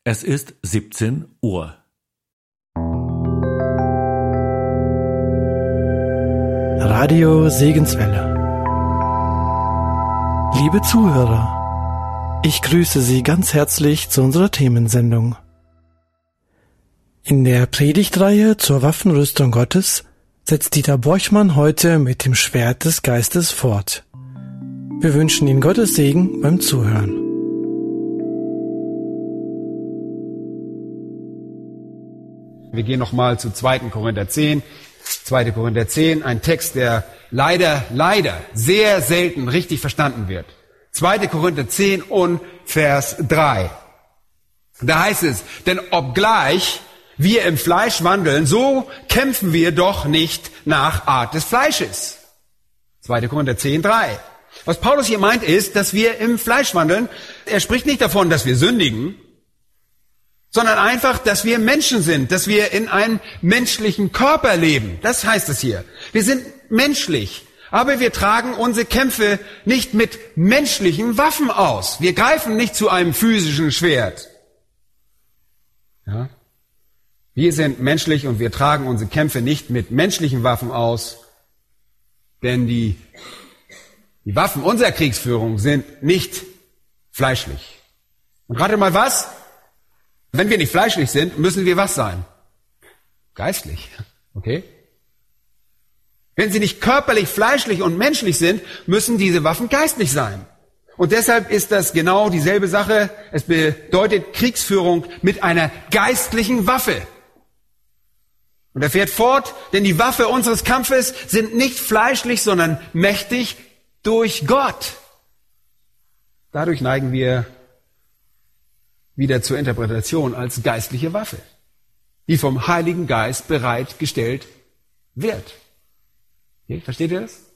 Es ist 17 Uhr. Radio Segenswelle. Liebe Zuhörer, ich grüße Sie ganz herzlich zu unserer Themensendung. In der Predigtreihe zur Waffenrüstung Gottes setzt Dieter Borchmann heute mit dem Schwert des Geistes fort. Wir wünschen Ihnen Gottes Segen beim Zuhören. Wir gehen nochmal zu 2. Korinther 10. 2. Korinther 10, ein Text, der leider sehr selten richtig verstanden wird. 2. Korinther 10 und Vers 3. Da heißt es, denn obgleich wir im Fleisch wandeln, so kämpfen wir doch nicht nach Art des Fleisches. 2. Korinther 10, 3. Was Paulus hier meint ist, dass wir im Fleisch wandeln. Er spricht nicht davon, dass wir sündigen, sondern einfach, dass wir Menschen sind, dass wir in einem menschlichen Körper leben. Das heißt es hier. Wir sind menschlich, aber wir tragen unsere Kämpfe nicht mit menschlichen Waffen aus. Wir greifen nicht zu einem physischen Schwert. Ja? Wir sind menschlich und wir tragen unsere Kämpfe nicht mit menschlichen Waffen aus, denn die Waffen unserer Kriegsführung sind nicht fleischlich. Und rate mal was? Wenn wir nicht fleischlich sind, müssen wir was sein? Geistlich. Okay? Wenn sie nicht körperlich, fleischlich und menschlich sind, müssen diese Waffen geistlich sein. Und deshalb ist das genau dieselbe Sache. Es bedeutet Kriegsführung mit einer geistlichen Waffe. Und er fährt fort, denn die Waffe unseres Kampfes sind nicht fleischlich, sondern mächtig durch Gott. Dadurch neigen wir wieder zur Interpretation als geistliche Waffe, die vom Heiligen Geist bereitgestellt wird. Okay, versteht ihr das?